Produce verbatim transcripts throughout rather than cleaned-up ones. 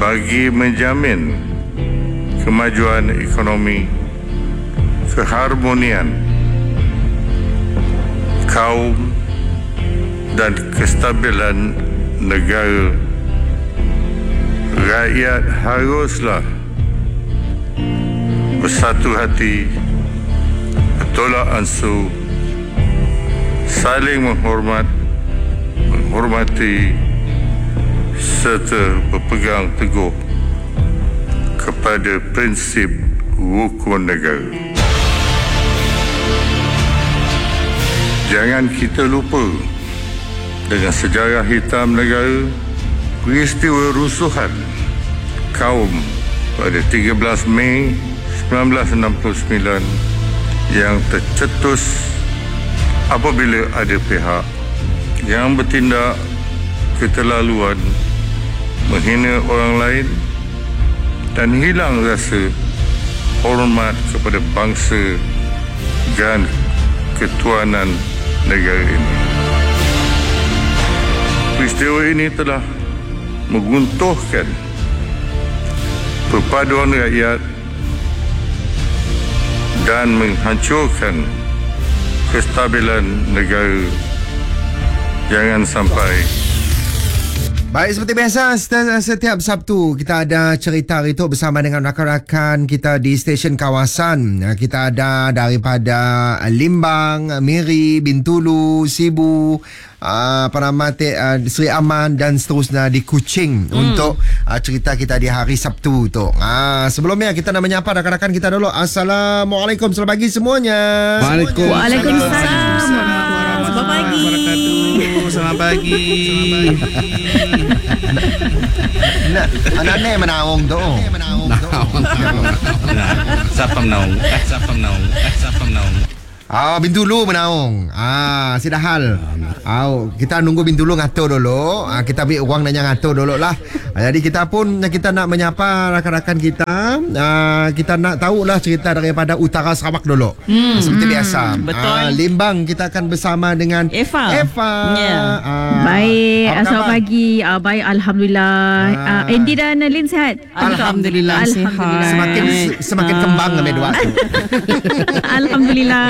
bagi menjamin kemajuan ekonomi, keharmonian kaum dan kestabilan negara. Rakyat haruslah bersatu hati, bertolak ansur, saling menghormat, menghormati serta berpegang teguh kepada prinsip rukun negara. Jangan kita lupa dengan sejarah hitam negara, peristiwa rusuhan kaum pada tiga belas Mei sembilan belas enam puluh sembilan yang tercetus apabila ada pihak yang bertindak keterlaluan, menghina orang lain dan hilang rasa hormat kepada bangsa dan ketuanan negara ini. Peristiwa ini telah menguntuhkan perpaduan rakyat dan menghancurkan kestabilan negara. Jangan sampai. Baik, seperti biasa, setiap Sabtu kita ada cerita itu bersama dengan rakan-rakan kita di stesen kawasan. Kita ada daripada Limbang, Miri, Bintulu, Sibu, Uh, apa nama uh, Seri Aman dan seterusnya di Kuching hmm. untuk uh, cerita kita di hari Sabtu tu. Uh, sebelumnya kita nak menyapa rakan-rakan kita dulu. Assalamualaikum, selamat pagi semuanya. Waalaikumsalam. Waalaikumsalam. Selamat pagi. Selamat pagi. Anak ni menaung tu. Menaung tu. Siapa menaung? Siapa menaung? Siapa menaung? Ah, Bintulu menaung. Ah, sidahal. Ah, kita nunggu Bintulu ngatur dulu. Ah, kita beri orang nanya ngatur dulu lah. Ah, jadi kita pun kita nak menyapa rakan-rakan kita. Ah, kita nak tahulah cerita daripada utara Sarawak dulu. Hmm, seperti hmm, biasa. Betul. Ah, Limbang kita akan bersama dengan Eva. Eva. Yeah. Ah, baik, apa selamat khabar? pagi. Ah, baik, alhamdulillah. Ah. Ah, Andy dan Lin sihat? Alhamdulillah, Alhamdulillah. sihat. Semakin semakin kembang kami dua tu. Alhamdulillah.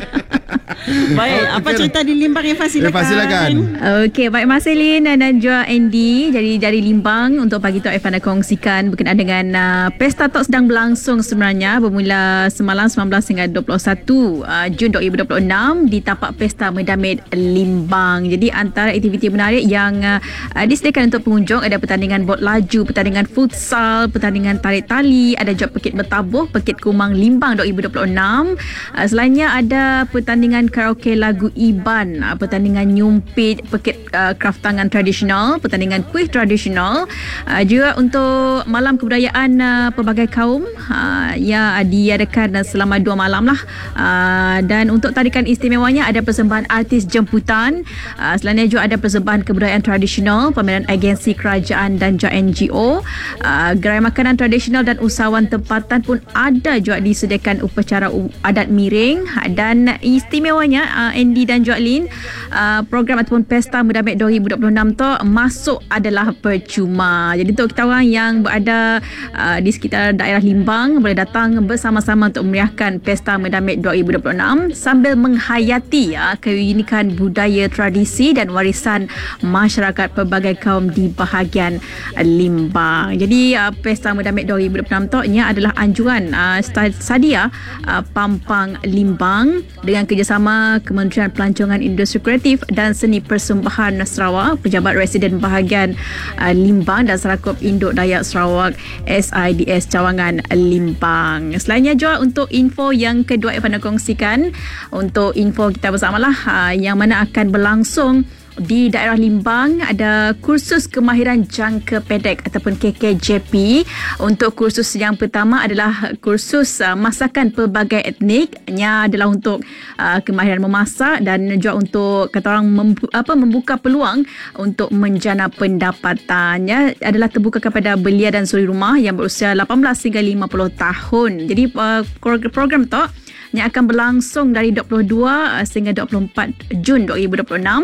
Baik, apa cerita di Limbang, Eva? Silakan. Eva, silakan. Okey, baik, Masih Lin dan juga Andy. Jadi dari Limbang untuk pagi tu Eva nak kongsikan berkenaan dengan uh, Pesta Tok sedang berlangsung sebenarnya bermula semalam sembilan belas hingga dua puluh satu uh, Jun dua ribu dua puluh enam di tapak Pesta Medamid Limbang. Jadi antara aktiviti menarik yang uh, disediakan untuk pengunjung ada pertandingan bot laju, pertandingan futsal, pertandingan tarik tali, ada juga pekit bertabuh, pekit kumang Limbang dua ribu dua puluh enam. Uh, selainnya ada pertandingan karaoke lagu Iban, uh, pertandingan nyumpit, pekit uh, kraft tangan tradisional, pertandingan kuih tradisional, uh, juga untuk malam kebudayaan uh, pelbagai kaum uh, yang diadakan uh, selama dua malam lah. Uh, dan untuk tarikan istimewanya ada persembahan artis jemputan, uh, selainnya juga ada persembahan kebudayaan tradisional, pameran agensi kerajaan dan juga N G O, uh, gerai makanan tradisional dan usahawan tempatan pun ada juga disediakan upacara adat miring. Dan istimewanya uh, Andy dan juga Lin, uh, program ataupun Pesta Medamid dua ribu dua puluh enam tu masuk adalah percuma. Jadi untuk kita orang yang berada uh, di sekitar daerah Limbang boleh datang bersama-sama untuk memeriahkan Pesta Medamid dua ribu dua puluh enam sambil menghayati uh, keunikan budaya, tradisi dan warisan masyarakat pelbagai kaum di bahagian uh, Limbang. Jadi uh, Pesta Medamid dua ribu dua puluh enam tu nya adalah anjuran uh, Sadia uh, Pampang Limbang dengan kerjasama Kementerian Pelancongan Industri Kreatif dan Seni Persembahan Sarawak, Pejabat Residen Bahagian uh, Limbang dan Serakup Induk Dayak Sarawak S I D S Cawangan Limbang. Selainnya juga untuk info yang kedua yang nak kongsikan, untuk info kita bersamalah uh, yang mana akan berlangsung di daerah Limbang, ada kursus kemahiran jangka pendek ataupun K K J P. Untuk kursus yang pertama adalah kursus uh, masakan pelbagai etnik, nya adalah untuk uh, kemahiran memasak dan juga untuk kata orang membu- apa membuka peluang untuk menjana pendapatannya adalah terbuka kepada belia dan suri rumah yang berusia lapan belas hingga lima puluh tahun. Jadi uh, program tu yang akan berlangsung dari dua puluh dua sehingga dua puluh empat Jun dua ribu dua puluh enam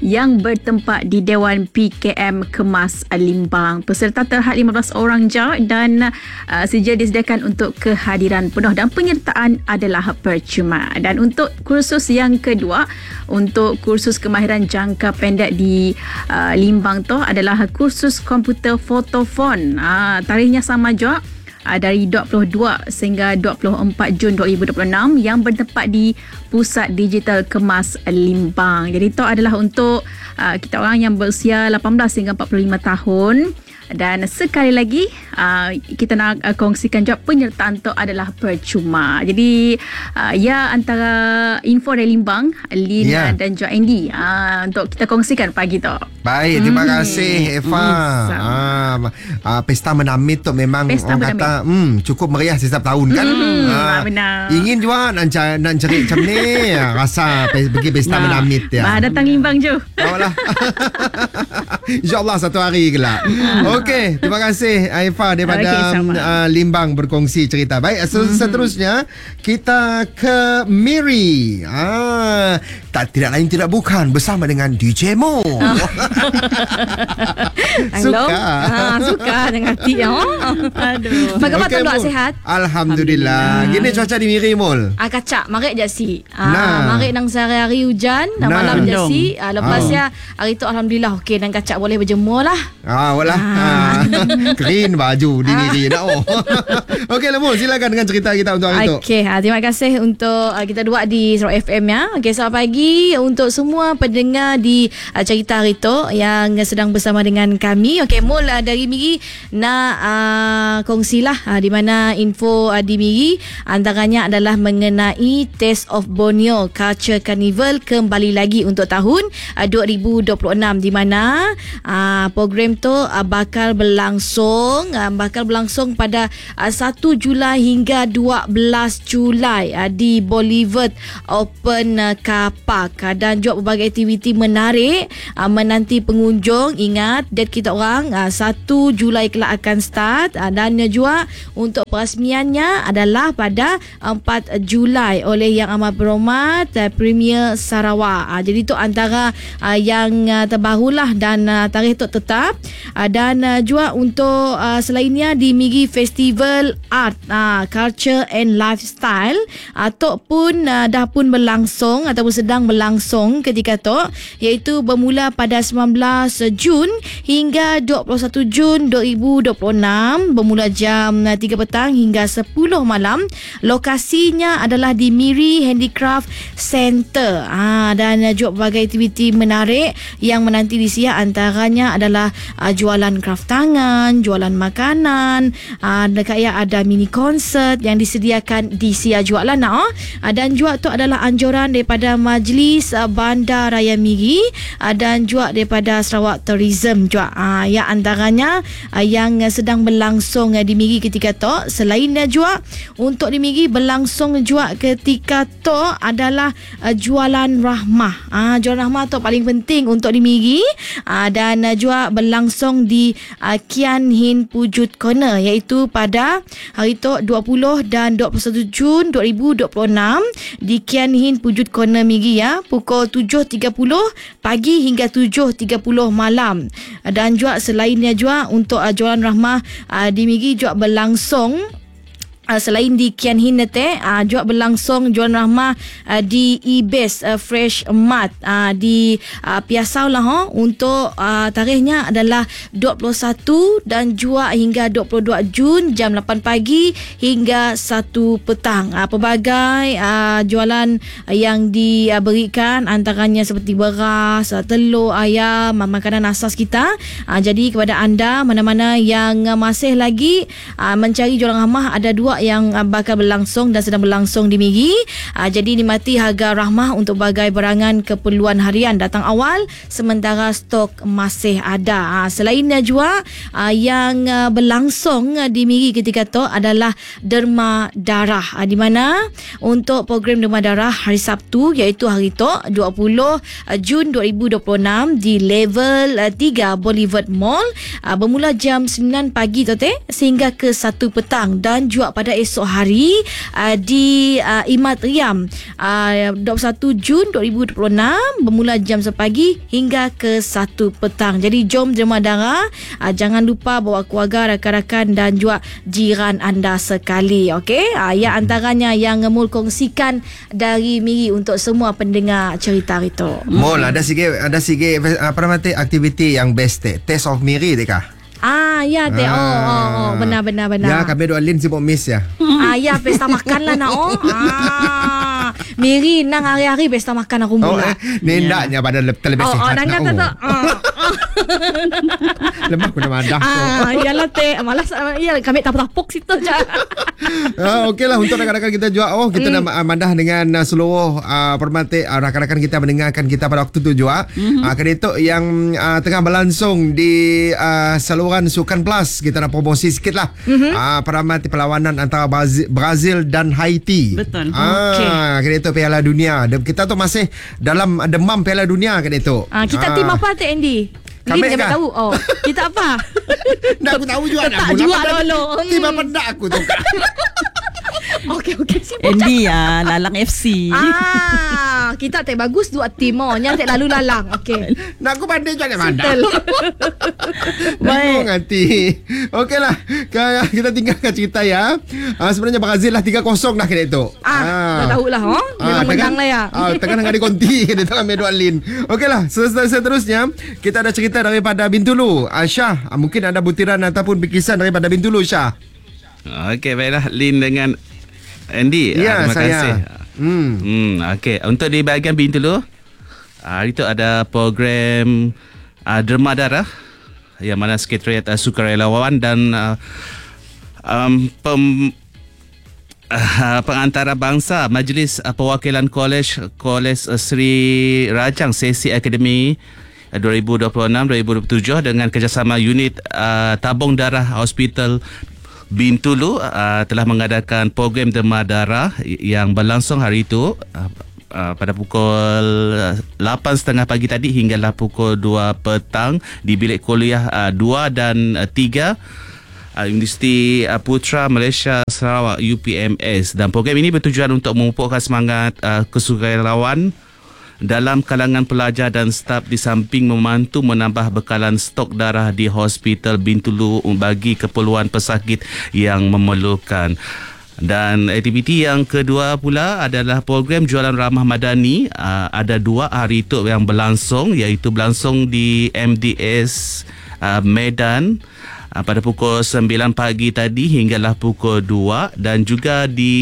yang bertempat di Dewan P K M Kemas Limbang. Peserta terhad lima belas orang je dan uh, sedia disediakan untuk kehadiran penuh dan penyertaan adalah percuma. Dan untuk kursus yang kedua, untuk kursus kemahiran jangka pendek di uh, Limbang tu adalah kursus komputer fotofon. Uh, tarikhnya sama juga. Uh, dari dua puluh dua sehingga dua puluh empat Jun dua ribu dua puluh enam yang bertempat di Pusat Digital Kemas Limbang. Jadi itu adalah untuk uh, kita orang yang berusia lapan belas hingga empat puluh lima tahun. Dan sekali lagi uh, kita nak uh, kongsikan juga penyertaan tu adalah percuma. Jadi uh, ya antara info dari Limbang, Lin Ya. dan juga Andy uh, untuk kita kongsikan pagi tu. Baik, terima Hmm. kasih Eva. Hmm, ah, ah, pesta menamit tu memang Pesta orang kata hmm, cukup meriah setiap tahun kan. Hmm, Ah, benar. Ingin juga nak, ca- nak cari macam ni. Ah, Rasa pe- pergi pesta Nah, menamit ya. bah, datang Limbang je. Awaklah. InsyaAllah satu hari kelak. Okey, terima kasih Eva daripada Okey, sama. uh, Limbang berkongsi cerita. Baik, mm-hmm. seterusnya kita ke Miri. Ah, tak tidak lain tidak bukan bersama dengan D J Mo. Hello. Suka. Ha, suka dengan hati. Oh. Aduh. Bagaimana Okey, okay, doa Mul. sihat? Alhamdulillah. Gini cuaca di Miri, Mul. Ah, kacak, marik je si. Nah. Ah, marik nang sehari-hari hujan, Nah. nah. malam je Mendung. si. Ah, lepas Ah. ya hari tu alhamdulillah okey dan kacak boleh berjemur lah. Ah, walah. Ah. Clean baju di Miri dah. Oh. Okey, lah, Mul. Silakan dengan cerita kita untuk hari tu. Okey, ha, terima kasih untuk uh, kita dua di Sarawak F M ya. Okey, selamat pagi untuk semua pendengar di uh, cerita hari tu yang sedang bersama dengan kami. Okey, Mul uh, dari Miri nak uh, kongsilah uh, di mana info uh, di Miri antaranya adalah mengenai Taste of Borneo Culture Carnival kembali lagi untuk tahun uh, dua ribu dua puluh enam di mana uh, program tu uh, bakal berlangsung uh, bakal berlangsung pada uh, satu Julai hingga dua belas Julai uh, di Boulevard Open uh, Car Park uh, dan juga berbagai aktiviti menarik uh, menanti pengunjung. Ingat date kita orang uh, satu Julai kelak akan start uh, dan juga untuk perasmiannya adalah pada empat Julai oleh Yang Amat Berhormat uh, Premier Sarawak. Uh, jadi itu antara uh, yang uh, terbarulah dan uh, tarikh itu tetap uh, dan uh, juga untuk uh, selainnya di Miri Festival Art, uh, Culture and Lifestyle atau pun uh, dah pun berlangsung ataupun sedang berlangsung ketika tu, iaitu bermula pada sembilan belas Jun hingga dua puluh satu Jun dua ribu dua puluh enam bermula jam uh, tiga petang hingga sepuluh malam. Lokasinya adalah di Miri Handicraft Center uh, dan uh, juga berbagai aktiviti menarik yang menanti di siang antaranya adalah uh, jualan kraft tangan, jualan makanan, uh, dekat ya ada mini konsert yang disediakan di Sia Jualan uh, dan juga tu adalah anjuran daripada Majlis uh, Bandar Raya Miri uh, dan juga daripada Sarawak Tourism juga uh, yang antaranya uh, yang uh, sedang berlangsung uh, di Miri ketika tu. Selainnya juga untuk di Miri berlangsung juga ketika tu adalah uh, jualan rahmah. uh, jualan rahmah tu paling penting untuk di Miri uh, dan uh, juga berlangsung di uh, Kian Hin Pujut Corner iaitu pada hari tu dua puluh dan dua puluh satu Jun dua ribu dua puluh enam di Kian Hin Pujut Corner Miri ya, pukul tujuh tiga puluh pagi hingga tujuh tiga puluh malam. Dan juga selainnya juga untuk uh, jualan rahmah uh, di Miri juga berlangsung Uh, selain di Kian Hin Nete uh, juga berlangsung jualan rahmah uh, di E-Base uh, Fresh Mart uh, di uh, Piasau lah huh? Untuk uh, tarikhnya adalah dua puluh satu dan juga hingga dua puluh dua Jun jam lapan pagi hingga satu petang. Uh, pelbagai uh, jualan uh, yang diberikan antaranya seperti beras, uh, telur, ayam, uh, makanan asas kita. Uh, jadi kepada anda mana-mana yang uh, masih lagi uh, mencari jualan rahmah, ada dua yang uh, bakal berlangsung dan sedang berlangsung di Miri. Uh, jadi nikmati harga rahmah untuk bagai barangan keperluan harian. Datang awal sementara stok masih ada. Uh, selainnya juga uh, yang uh, berlangsung uh, di Miri ketika tu adalah derma darah. Uh, di mana untuk program derma darah hari Sabtu iaitu hari tu dua puluh Jun dua ribu dua puluh enam di level uh, tiga Boulevard Mall uh, bermula jam sembilan pagi tu teh sehingga ke satu petang dan juga pada pada esok hari uh, di uh, Imat Riam uh, dua puluh satu Jun dua ribu dua puluh enam bermula jam sepagi hingga ke satu petang. Jadi jom derma darah, uh, jangan lupa bawa keluarga, rakan-rakan dan juga jiran anda sekali. Okey, uh, yang antaranya yang Mul kongsikan dari Miri untuk semua pendengar cerita itu. Mol ada sikit ada sikit apa nama tu aktiviti yang best teh. Taste of Miri dek kah? Ah, ya teh. Oh, oh, oh, benar benar benar. Ya, kami dua Lin sibuk miss ya. Ah, ya, pesta makan lah nak oh. Ah. Miri nang hari-hari pesta makan aku Oh, mula. eh, ni ndaknya pada le- terlebih Oh, oh, sihat nang nak. kata tu. Lemah kuna madah tu. Ah, iyalah teh. Malas ya kami tapuk-tapuk situ je. Ah, okeylah untuk rakan-rakan kita juga. Oh, kita mm. nak mandah dengan uh, seluruh uh, permati uh, rakan-rakan kita mendengarkan kita pada waktu tu juga. Mm-hmm. Uh, kedai itu yang uh, tengah berlangsung di uh, saluran Sukan Plus. Kita nak promosi sikit lah. Mm-hmm. Uh, permati perlawanan antara Brazil, Brazil dan Haiti. Betul. Ah, Okey. kedai itu Piala Dunia. Dan kita tu masih dalam demam Piala Dunia kedai itu. Ah, kita tim apa teh Andy? Kami Lin kan? jangan tahu. Oh, kita apa? Dah aku tahu juga. Tak juga dulu. Tim apa dah aku tu. Okey okey sibuk. Andy ah, Lalang F C. Ah, kita teh bagus dua tim oh. Nya teh lalu lalang. Okey. Nak aku pandai jangan mandang. Betul. Bingung hati. Okeylah, kita tinggalkan cerita ya. Uh, sebenarnya Brazil lah tiga kosong dah kena itu. Ah, dah tahulah oh. Memang menang lah ya. Ah, tekan dengan dikonti kena tangan Medwan Lin. Okeylah, seterusnya kita ada cerita daripada Bintulu. Ah, Syah, ah, mungkin ada butiran ataupun bikisan daripada Bintulu Syah. Okey, baiklah Lin dengan Andy. Ya, ah, terima saya. kasih. Hmm. Hmm, okey. Untuk di bahagian Bintulu, hari itu ada program uh, Derma Darah yang mana Sekretariat uh, Sukarelawan dan uh, um, pem, uh, pengantara bangsa Majlis uh, Perwakilan Kolej Kolej uh, Sri Rajang Sesi Akademi uh, dua ribu dua puluh enam dua ribu dua puluh tujuh dengan kerjasama unit uh, tabung darah Hospital Bintulu uh, telah mengadakan program Derma Darah yang berlangsung hari itu uh, uh, pada pukul lapan tiga puluh pagi tadi hinggalah pukul dua petang di bilik kuliah uh, dua dan uh, tiga uh, Universiti uh, Putra Malaysia Sarawak U P M S, dan program ini bertujuan untuk memupukkan semangat uh, kesukarelawan dalam kalangan pelajar dan staf di samping membantu menambah bekalan stok darah di Hospital Bintulu bagi keperluan pesakit yang memerlukan. Dan aktiviti yang kedua pula adalah program jualan ramah madani. Uh, ada dua hari itu yang berlangsung, iaitu berlangsung di M D S uh, Medan uh, pada pukul sembilan pagi tadi hinggalah pukul dua, dan juga di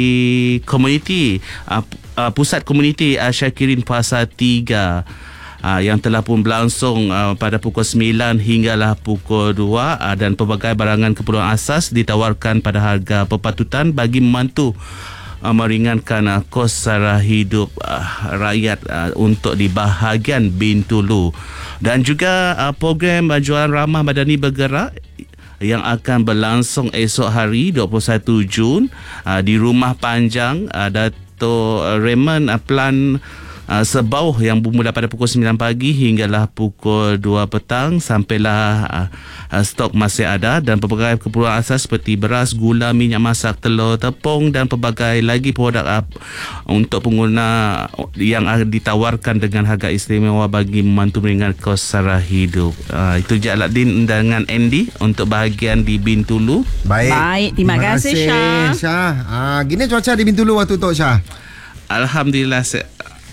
komuniti uh, uh, pusat komuniti uh, Syakirin Pasar tiga Uh, yang telah pun berlangsung uh, pada pukul sembilan hinggalah pukul dua, uh, dan pelbagai barangan keperluan asas ditawarkan pada harga perpatutan bagi membantu uh, meringankan uh, kos sara hidup uh, rakyat uh, untuk di bahagian Bintulu. Dan juga uh, program uh, jualan ramah madani bergerak yang akan berlangsung esok hari dua puluh satu Jun uh, di Rumah Panjang uh, Dato' Raymond uh, Plan Uh, Sebauh yang bermula pada pukul sembilan pagi hinggalah pukul dua petang sampailah uh, uh, stok masih ada, dan pelbagai keperluan asas seperti beras, gula, minyak masak, telur, tepung dan pelbagai lagi produk uh, untuk pengguna yang uh, ditawarkan dengan harga istimewa bagi membantu meringankan kos sara hidup. Uh, itu je Aladdin dengan Andy untuk bahagian di Bintulu. Baik. Baik, terima kasih, Syah. Syah. Ah, gini cuaca di Bintulu waktu tu Syah. Alhamdulillah se-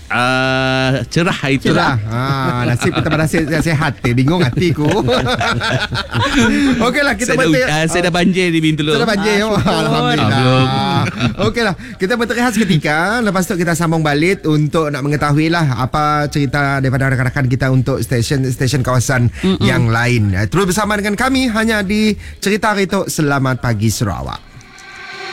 Uh, cerah hari tu Cerah. lah. Ah, nasib kita pada sihat, sihat eh. Bingung hatiku. Okeylah, kita Saya dah, berter- uh, saya dah banjir di Bintulu. Sudah banjir. Oh, Alhamdulillah. Okeylah, kita berterehat seketika. Lepas tu kita sambung balik untuk nak mengetahui lah apa cerita daripada rakan-rakan kita untuk stesen-stesen kawasan Mm-mm. yang lain. Terus bersama dengan kami hanya di Cerita Rito Selamat Pagi Sarawak.